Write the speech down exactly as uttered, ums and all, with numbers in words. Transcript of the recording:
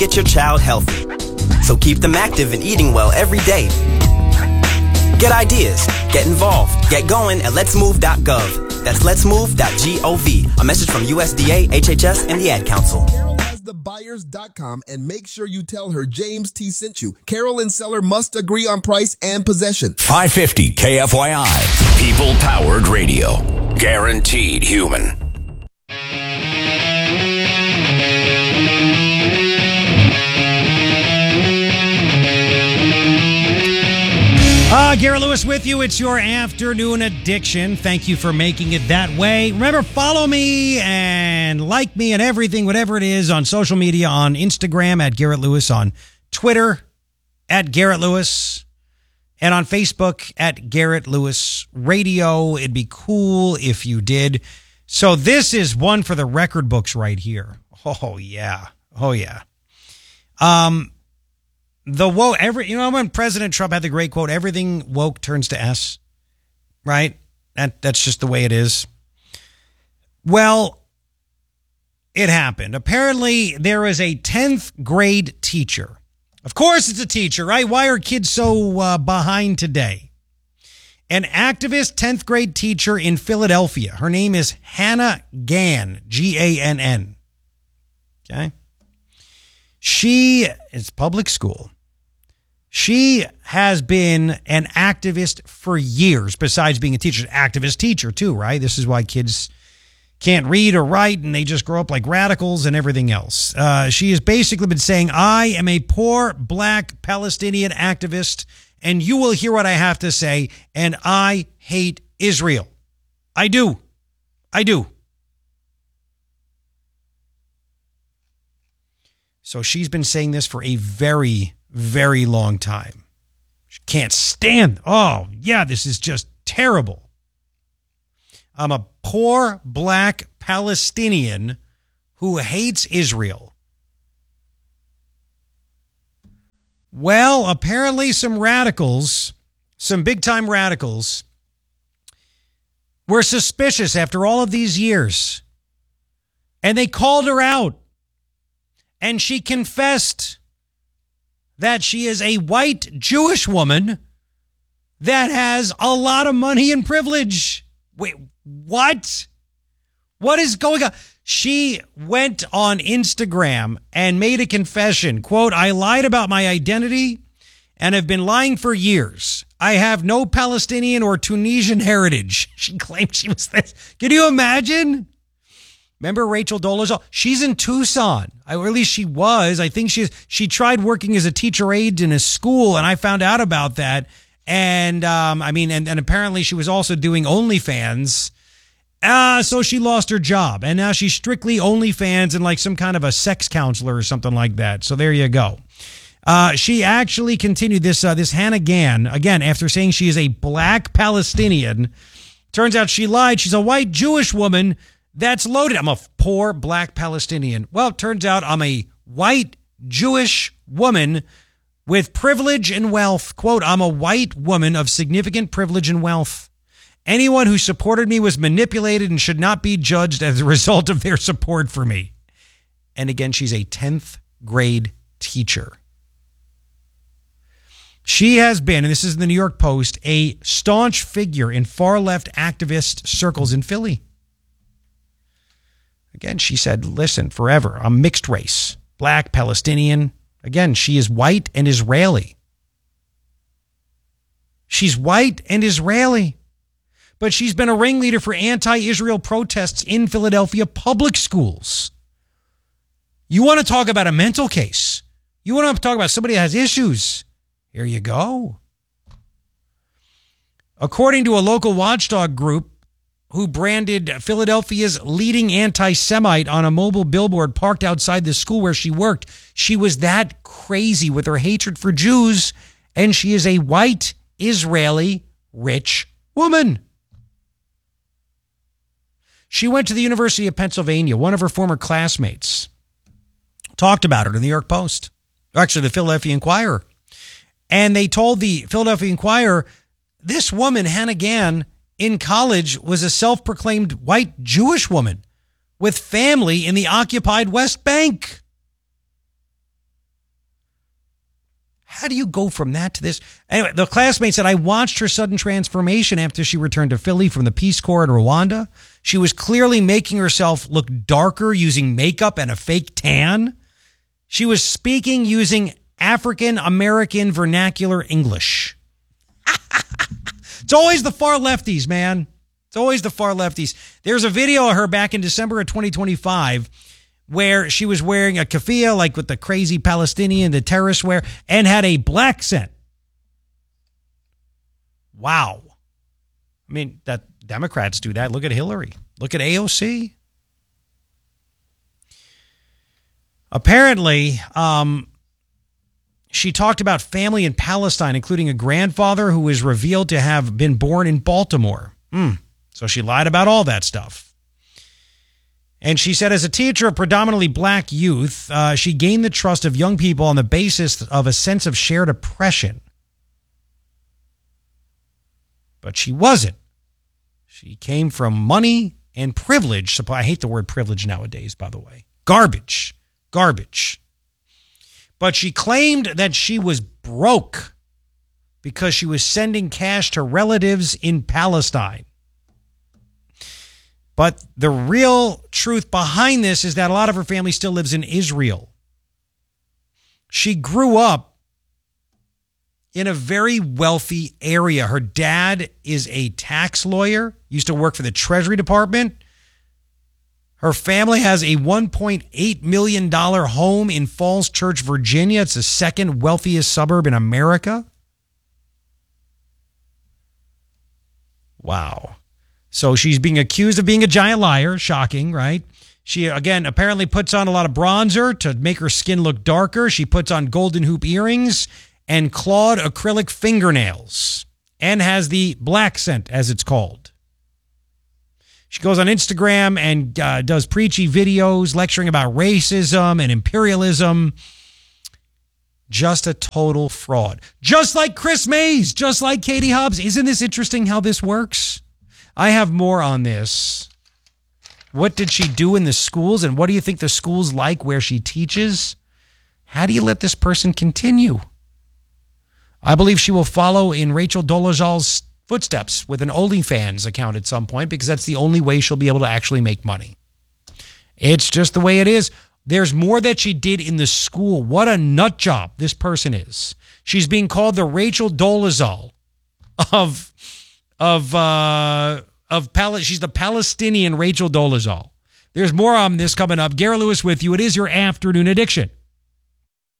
get your child healthy. So keep them active and eating well every day. Get ideas, get involved, get going at lets move dot gov. That's lets move dot gov. A message from U S D A, H H S, and the Ad Council. Carol has the buyers dot com and make sure you tell her James T sent you. Carol and seller must agree on price and possession. five fifty K F Y I. People powered radio. Guaranteed human. Uh, Garrett Lewis with you. It's your afternoon addiction. Thank you for making it that way. Remember, follow me and like me and everything, whatever it is, on social media, on Instagram at Garrett Lewis, on Twitter at Garrett Lewis, and on Facebook at Garrett Lewis Radio. It'd be cool if you did. So this is one for the record books right here. Oh, yeah. Oh, yeah. Um... The woke, every, you know, when President Trump had the great quote, everything woke turns to S, right? That, that's just the way it is. Well, it happened. Apparently, there is a tenth grade teacher. Of course, it's a teacher, right? Why are kids so uh, behind today? An activist tenth grade teacher in Philadelphia. Her name is Hannah Gann, G A N N. Okay. She is public school. She has been an activist for years, besides being a teacher, an activist teacher too, right? This is why kids can't read or write and they just grow up like radicals and everything else. Uh, she has basically been saying, I am a poor black Palestinian activist and you will hear what I have to say, and I hate Israel. I do. I do. So she's been saying this for a very, very long time. She can't stand. Oh, yeah, this is just terrible. I'm a poor black Palestinian who hates Israel. Well, apparently some radicals, some big-time radicals, were suspicious after all of these years. And they called her out. And she confessed that she is a white Jewish woman that has a lot of money and privilege. Wait, what? What is going on? She went on Instagram and made a confession. Quote, I lied about my identity and have been lying for years. I have no Palestinian or Tunisian heritage. She claimed she was this. Can you imagine? Remember Rachel Dolezal? She's in Tucson. I, or at least she was. I think she she tried working as a teacher aide in a school, and I found out about that. And, um, I mean, and, and apparently she was also doing OnlyFans. Uh, so she lost her job, and now she's strictly OnlyFans and like some kind of a sex counselor or something like that. So there you go. Uh, she actually continued this, uh, this Hannah Gann, again, after saying she is a black Palestinian. Turns out she lied. She's a white Jewish woman. That's loaded. I'm a poor black Palestinian. Well, it turns out I'm a white Jewish woman with privilege and wealth. Quote, I'm a white woman of significant privilege and wealth. Anyone who supported me was manipulated and should not be judged as a result of their support for me. And again, she's a tenth grade teacher. She has been, and this is in the New York Post, a staunch figure in far-left activist circles in Philly. Again, she said, listen, forever, I'm mixed race, black, Palestinian. Again, she is white and Israeli. She's white and Israeli. But she's been a ringleader for anti-Israel protests in Philadelphia public schools. You want to talk about a mental case? You want to talk about somebody that has issues? Here you go. According to a local watchdog group who branded Philadelphia's leading anti-Semite on a mobile billboard parked outside the school where she worked, she was that crazy with her hatred for Jews, and she is a white, Israeli, rich woman. She went to the University of Pennsylvania. One of her former classmates talked about her to the New York Post, actually the Philadelphia Inquirer. And they told the Philadelphia Inquirer, this woman, Hannah Gann, in college was a self-proclaimed white Jewish woman with family in the occupied West Bank. how do you go from that to this? Anyway, the classmate said, I watched her sudden transformation after she returned to Philly from the Peace Corps in Rwanda. She was clearly making herself look darker using makeup and a fake tan. She was speaking using African American vernacular English. It's always the far lefties, man. It's always the far lefties. There's a video of her back in December of twenty twenty-five where she was wearing a keffiyeh, like with the crazy Palestinian, the terrorists wear, and had a black accent. Wow. I mean, that Democrats do that. Look at Hillary. Look at A O C. Apparently, um, she talked about family in Palestine, including a grandfather who was revealed to have been born in Baltimore. Mm. So she lied about all that stuff. And she said, as a teacher of predominantly black youth, uh, she gained the trust of young people on the basis of a sense of shared oppression. But she wasn't. She came from money and privilege. I hate the word privilege nowadays, by the way. Garbage. Garbage. But she claimed that she was broke because she was sending cash to relatives in Palestine. But the real truth behind this is that a lot of her family still lives in Israel. She grew up in a very wealthy area. Her dad is a tax lawyer, used to work for the Treasury Department. Her family has a one point eight million dollars home in Falls Church, Virginia. It's the second wealthiest suburb in America. Wow. So she's being accused of being a giant liar. Shocking, right? She, again, apparently puts on a lot of bronzer to make her skin look darker. She puts on golden hoop earrings and clawed acrylic fingernails and has the black scent, as it's called. She goes on Instagram and uh, does preachy videos lecturing about racism and imperialism. Just a total fraud. Just like Chris Mays, just like Katie Hobbs. Isn't this interesting how this works? I have more on this. What did she do in the schools, and what do you think the schools like where she teaches? How do you let this person continue? I believe she will follow in Rachel Dolezal's footsteps with an OnlyFans account at some point, because that's the only way she'll be able to actually make money. It's just the way it is. There's more that she did in the school. What a nut job this person is. She's being called the Rachel Dolezal of of uh, of Pal- she's the Palestinian Rachel Dolezal. There's more on this coming up. Garrett Lewis with you. It is your Afternoon Addiction.